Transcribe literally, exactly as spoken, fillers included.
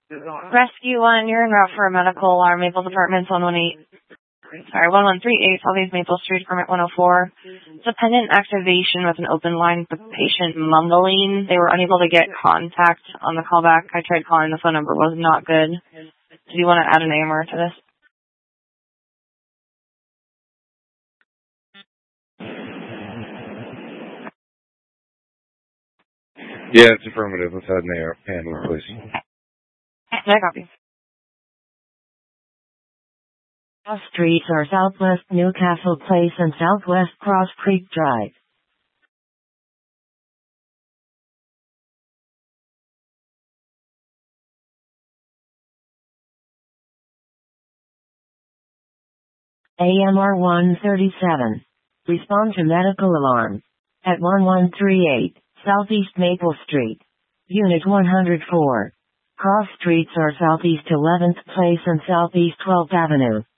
Rescue one, you're en route for a medical alarm. Maple Apartments, one one eight. Sorry, one one three eight, Southeast Maple Street, permit one oh four. It's a pendant activation with an open line with the patient mumbling. They were unable to get contact on the callback. I tried calling, the phone number was not good. Do you want to add an A M R to this? Yeah, it's affirmative. Let's add an A M R, please. I copy. Streets are Southwest Newcastle Place and Southwest Cross Creek Drive. A M R one thirty-seven. Respond to medical alarm. At one one three eight, Southeast Maple Street. Unit one oh four. Cross streets are Southeast eleventh Place and Southeast twelfth Avenue.